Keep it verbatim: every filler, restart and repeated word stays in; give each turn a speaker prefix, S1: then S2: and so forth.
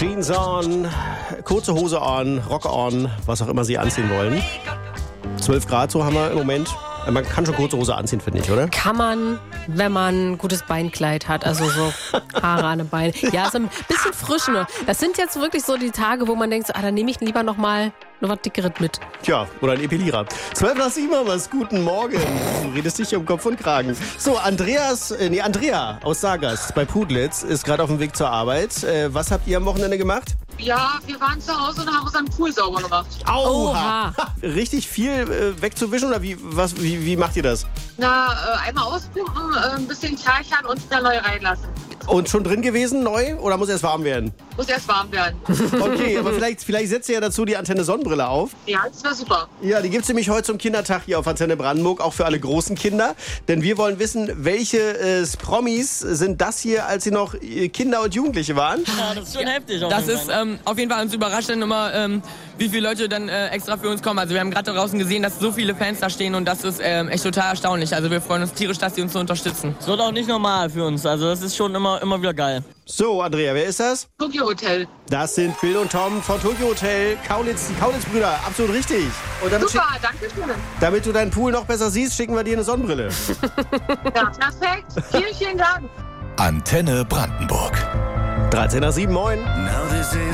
S1: Jeans on, kurze Hose on, Rock on, was auch immer Sie anziehen wollen. zwölf Grad, so haben wir im Moment. Man kann schon kurze Hose anziehen, finde ich, oder?
S2: Kann man, wenn man ein gutes Beinkleid hat, also so Haare an den Beinen. Ja, so ein bisschen frisch nur. Das sind jetzt wirklich so die Tage, wo man denkt, so, ah, dann nehme ich lieber noch mal noch was Dickeres mit.
S1: Tja, oder ein Epilierer. zwölf nach sieben, was? Guten Morgen. Du redest dich um Kopf und Kragen. So, Andreas, äh, nee, Andrea aus Sagas bei Pudlitz ist gerade auf dem Weg zur Arbeit. Äh, was habt ihr am Wochenende gemacht?
S3: Ja, wir waren zu Hause und haben unseren Pool sauber gemacht.
S1: Oha. Richtig viel äh, wegzuwischen oder wie, was, wie, wie macht ihr das?
S3: Na, äh, einmal auspumpen, äh, ein bisschen kärchern und wieder neu reinlassen.
S1: Und schon drin gewesen, neu? Oder muss erst warm werden?
S3: Muss erst warm werden.
S1: Okay, aber vielleicht, vielleicht setzt ihr ja dazu die Antenne Sonnenbrille auf.
S3: Ja, das war super.
S1: Ja, die gibt es nämlich heute zum Kindertag hier auf Antenne Brandenburg, auch für alle großen Kinder. Denn wir wollen wissen, welche äh, Promis sind das hier, als sie noch äh, Kinder und Jugendliche waren?
S4: Ja, das ist schon heftig.
S5: Das ist ähm, auf jeden Fall uns überrascht dann immer, ähm, wie viele Leute dann äh, extra für uns kommen. Also wir haben gerade draußen gesehen, dass so viele Fans da stehen und das ist ähm, echt total erstaunlich. Also wir freuen uns tierisch, dass sie uns so unterstützen.
S4: Das wird auch nicht normal für uns. Also das ist schon immer, immer wieder geil.
S1: So, Andrea, wer ist das?
S3: Tokyo Hotel.
S1: Das sind Bill und Tom von Tokyo Hotel, Kaulitz, die Kaulitz-Brüder. Absolut richtig. Und damit,
S3: Super, danke schön.
S1: damit du deinen Pool noch besser siehst, schicken wir dir eine Sonnenbrille.
S3: Ja, perfekt. Vielen, vielen Dank.
S6: Antenne Brandenburg.
S1: dreizehn nach sieben, moin.
S6: Now this is